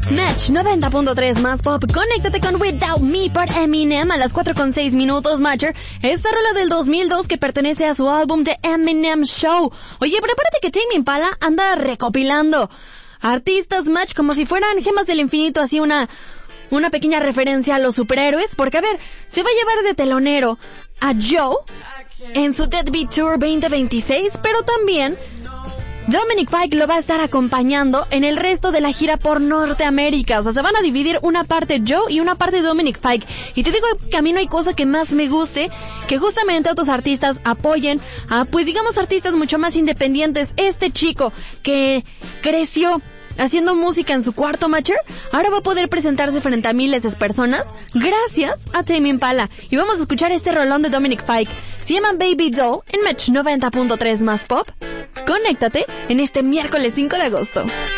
Match 90.3 más pop. Conéctate con Without Me por Eminem a las 4:06 Matcher. Esta rola del 2002 que pertenece a su álbum The Eminem Show. Oye, prepárate que Tame Impala anda recopilando artistas, Match, como si fueran gemas del infinito, así una pequeña referencia a los superhéroes, porque a ver, se va a llevar de telonero a Joe en su Deadbeat Tour 2026, pero también Dominic Fike lo va a estar acompañando en el resto de la gira por Norteamérica. O sea, se van a dividir una parte Joe y una parte Dominic Fike. Y te digo que a mí no hay cosa que más me guste que justamente otros artistas apoyen a, pues digamos, artistas mucho más independientes. Este chico que creció haciendo música en su cuarto, Matcher, ahora va a poder presentarse frente a miles de personas gracias a Tame Impala. Y vamos a escuchar este rolón de Dominic Fike. Se llama Baby Doll en Match 90.3 más pop. Conéctate en este miércoles 5 de agosto.